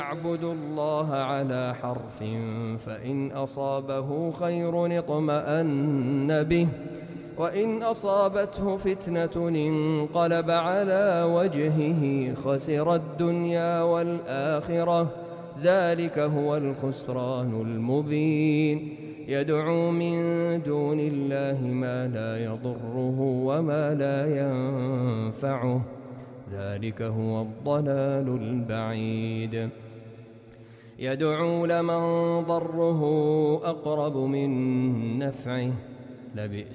يعبدوا الله على حرف فإن أصابه خير اطمأن به وإن أصابته فتنة انقلب على وجهه خسر الدنيا والآخرة ذلك هو الخسران المبين يدعو من دون الله ما لا يضره وما لا ينفعه ذلك هو الضلال البعيد يدعو لمن ضره أقرب من نفعه لبئس